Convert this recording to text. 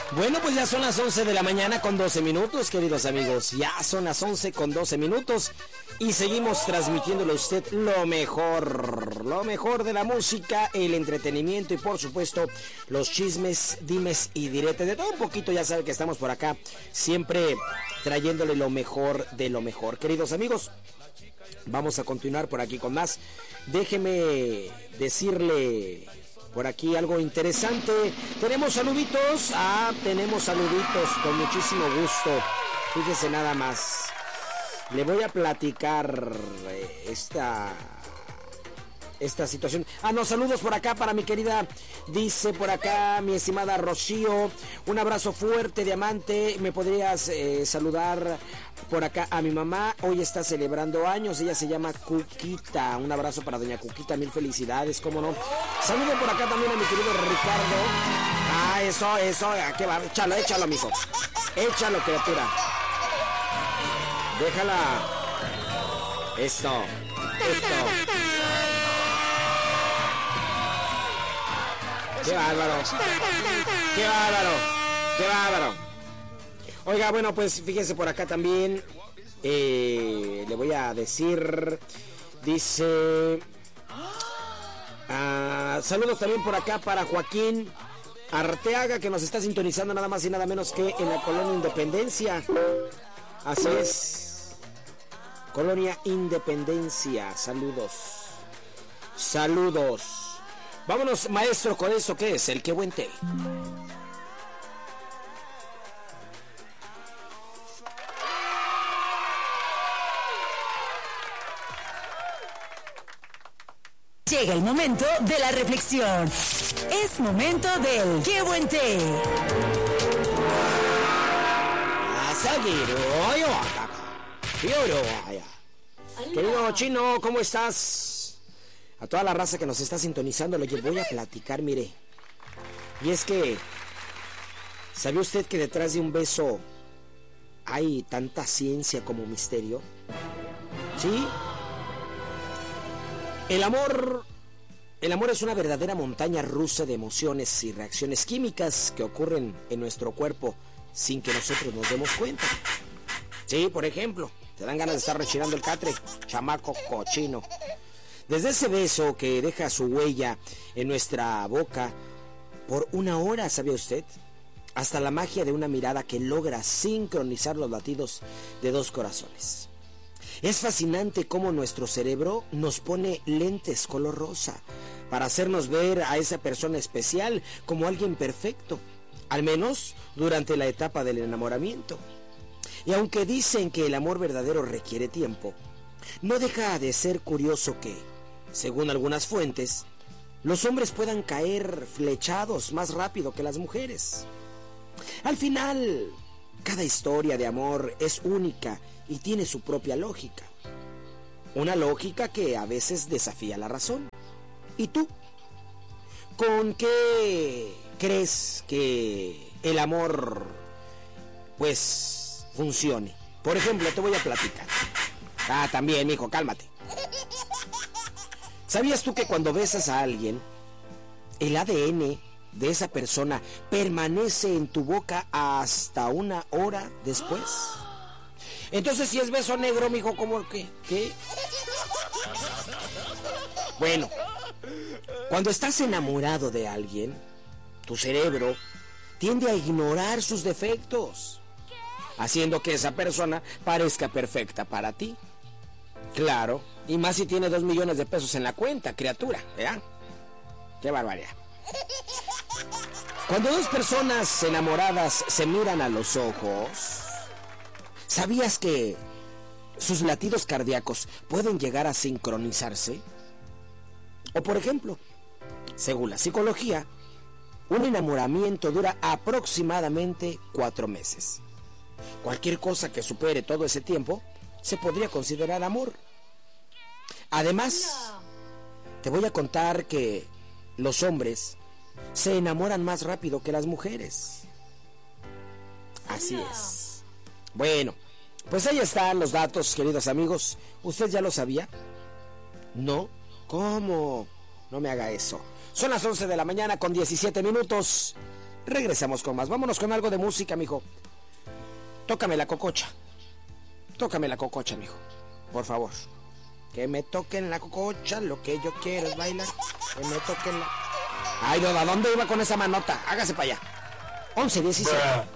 Bueno, pues ya son las 11 de la mañana con 12 minutos, queridos amigos. Ya son las 11 con 12 minutos y seguimos transmitiéndole a usted lo mejor de la música, el entretenimiento y por supuesto los chismes, dimes y diretes. De todo un poquito, ya sabe que estamos por acá siempre trayéndole lo mejor de lo mejor. Queridos amigos, vamos a continuar por aquí con más. Déjeme decirle por aquí algo interesante. Tenemos saluditos. Tenemos saluditos con muchísimo gusto. Fíjese nada más. Le voy a platicar esta situación. No, saludos por acá para mi querida, dice por acá mi estimada Rocío, un abrazo fuerte, diamante. ¿Me podrías saludar por acá a mi mamá? Hoy está celebrando años, ella se llama Cuquita. Un abrazo para doña Cuquita, mil felicidades, cómo no. Saludo por acá también a mi querido Ricardo. Eso, ¿qué va? Échalo, mijo. Échalo, criatura. Déjala. Esto. ¡Qué bárbaro! Oiga, bueno, pues fíjese por acá también. Le voy a decir. Dice. Saludos también por acá para Joaquín Arteaga, que nos está sintonizando nada más y nada menos que en la Colonia Independencia. Así es. Colonia Independencia. Saludos. Vámonos, maestro, con eso que es el Qué Buen Té. Llega el momento de la reflexión. Es momento del Qué Buen Té. Querido Chino, ¿cómo estás? A toda la raza que nos está sintonizando, le voy a platicar, mire. Y es que, ¿sabía usted que detrás de un beso hay tanta ciencia como misterio? ¿Sí? El amor es una verdadera montaña rusa de emociones y reacciones químicas que ocurren en nuestro cuerpo sin que nosotros nos demos cuenta. Sí, por ejemplo, te dan ganas de estar rechinando el catre, chamaco cochino. Desde ese beso que deja su huella en nuestra boca por una hora, ¿sabe usted? Hasta la magia de una mirada que logra sincronizar los latidos de dos corazones. Es fascinante cómo nuestro cerebro nos pone lentes color rosa para hacernos ver a esa persona especial como alguien perfecto, al menos durante la etapa del enamoramiento. Y aunque dicen que el amor verdadero requiere tiempo, no deja de ser curioso que, según algunas fuentes, los hombres puedan caer flechados más rápido que las mujeres. Al final, cada historia de amor es única y tiene su propia lógica. Una lógica que a veces desafía la razón. ¿Y tú? ¿Con qué crees que el amor, pues, funcione? Por ejemplo, te voy a platicar. También, mijo, cálmate. ¿Sabías tú que cuando besas a alguien, el ADN de esa persona permanece en tu boca hasta una hora después? Entonces, si es beso negro, mijo, ¿cómo que? ¿Qué? Bueno, cuando estás enamorado de alguien, tu cerebro tiende a ignorar sus defectos, haciendo que esa persona parezca perfecta para ti. Claro, y más si tiene 2 millones de pesos en la cuenta, criatura, ¿verdad? ¡Qué barbaridad! Cuando dos personas enamoradas se miran a los ojos, ¿sabías que sus latidos cardíacos pueden llegar a sincronizarse? O por ejemplo, según la psicología, un enamoramiento dura aproximadamente 4 meses. Cualquier cosa que supere todo ese tiempo se podría considerar amor. Además, te voy a contar que los hombres se enamoran más rápido que las mujeres. Así es. Bueno, pues ahí están los datos, queridos amigos. ¿Usted ya lo sabía? ¿No? ¿Cómo? No me haga eso. Son las 11 de la mañana con 17 minutos. Regresamos con más. Vámonos con algo de música, mijo. Tócame la cococha. Tócame la cococha, mijo. Por favor. Que me toquen la cococha, lo que yo quiero es bailar. Que me toquen la... Ay, no, ¿a dónde iba con esa manota? Hágase para allá. 11:17.